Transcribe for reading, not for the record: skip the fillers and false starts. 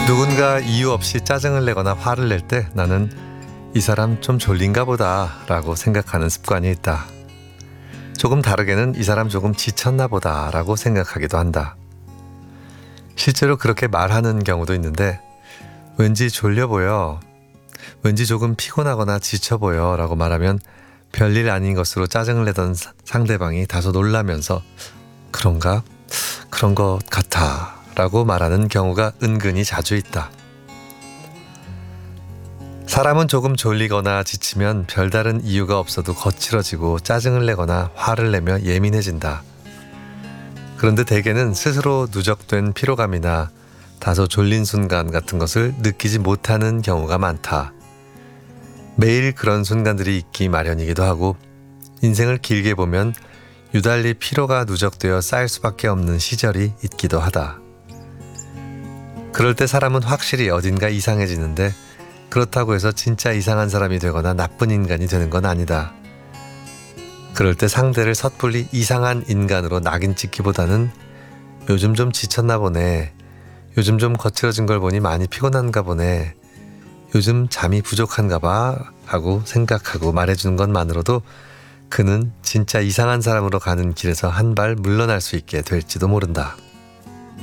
누군가 이유 없이 짜증을 내거나 화를 낼 때 나는 이 사람 좀 졸린가 보다 라고 생각하는 습관이 있다. 조금 다르게는 이 사람 조금 지쳤나 보다 라고 생각하기도 한다. 실제로 그렇게 말하는 경우도 있는데 왠지 졸려 보여, 왠지 조금 피곤하거나 지쳐 보여 라고 말하면 별일 아닌 것으로 짜증을 내던 상대방이 다소 놀라면서 그런가? 그런 것 같아 라고 말하는 경우가 은근히 자주 있다. 사람은 조금 졸리거나 지치면 별다른 이유가 없어도 거칠어지고 짜증을 내거나 화를 내며 예민해진다. 그런데 대개는 스스로 누적된 피로감이나 다소 졸린 순간 같은 것을 느끼지 못하는 경우가 많다. 매일 그런 순간들이 있기 마련이기도 하고 인생을 길게 보면 유달리 피로가 누적되어 쌓일 수밖에 없는 시절이 있기도 하다. 그럴 때 사람은 확실히 어딘가 이상해지는데 그렇다고 해서 진짜 이상한 사람이 되거나 나쁜 인간이 되는 건 아니다. 그럴 때 상대를 섣불리 이상한 인간으로 낙인 찍기보다는 요즘 좀 지쳤나 보네. 요즘 좀 거칠어진 걸 보니 많이 피곤한가 보네. 요즘 잠이 부족한가 봐 하고 생각하고 말해주는 것만으로도 그는 진짜 이상한 사람으로 가는 길에서 한 발 물러날 수 있게 될지도 모른다.